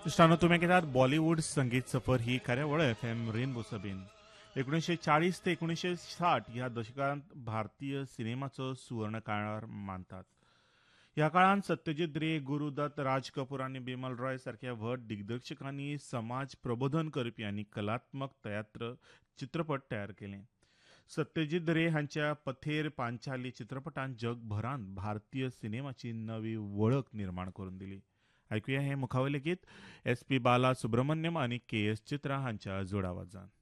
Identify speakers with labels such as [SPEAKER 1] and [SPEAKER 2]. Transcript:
[SPEAKER 1] इश्टानो तुमी घेतात बॉलिवूड संगीत सफर ही कार्यावळ FM रेनबो सबीन 1940 ते 1960 ह्या दशकांत भारतीय सिनेमाचो सुवर्ण काळ मानतात. ह्या काळात सत्यजित रे, गुरुदत्त, राज कपूर आणि बिमल रॉय सारख्या व्हड दिग्दर्शकांनी समाज प्रबोधन करपी आणि कलात्मक चित्रपट तयार केले. सत्यजित रे हांच्या पथेर पांचाली चित्रपटान जगभरात भारतीय सिनेमाची नवी वळख निर्माण करून दिली. ऐकूया हे मुखावले गीत SP बाला सुब्रमण्यम आणि KS चित्रा हांच्या जोड आवाजान.